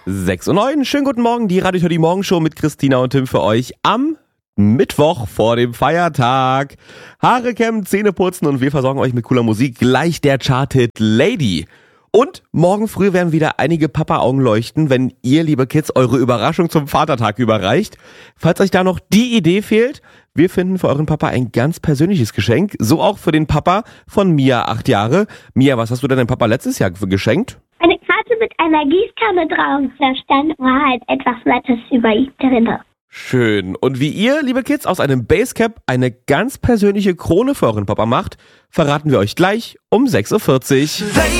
6:09, schönen guten Morgen, die Radio Toddy Morgenshow mit Christina und Tim für euch am Mittwoch vor dem Feiertag. Haare kämmen, Zähne putzen und wir versorgen euch mit cooler Musik. Gleich der Charthit Lady. Und morgen früh werden wieder einige Papa-Augen leuchten, wenn ihr, liebe Kids, eure Überraschung zum Vatertag überreicht. Falls euch da noch die Idee fehlt, wir finden für euren Papa ein ganz persönliches Geschenk. So auch für den Papa von Mia, 8 Jahre. Mia, was hast du denn deinem Papa letztes Jahr geschenkt? Eine Karte mit einer Gießkanne drauf. Da stand halt etwas Nettes über ihn drin. Schön. Und wie ihr, liebe Kids, aus einem Basecap eine ganz persönliche Krone für euren Papa macht, verraten wir euch gleich um 6:40 Uhr.